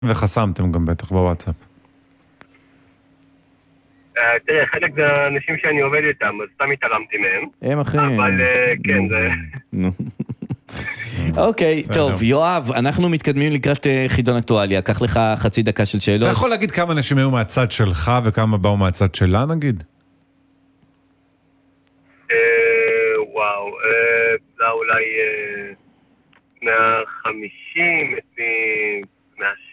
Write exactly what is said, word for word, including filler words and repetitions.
וחסמתם גם בטח בוואטסאפ. תראה, חלק זה האנשים שאני עובד איתם, אז סתם התעלמתי מהם. הם אחרי... אבל כן, זה... אוקיי, טוב, יואב, אנחנו מתקדמים לקראת חידון אקטואליה, קח לך חצי דקה של שאלות. אתה יכול להגיד כמה אנשים היו מהצד שלך וכמה באו מהצד שלה, נגיד? וואו, זה אולי מאה וחמישים, מאה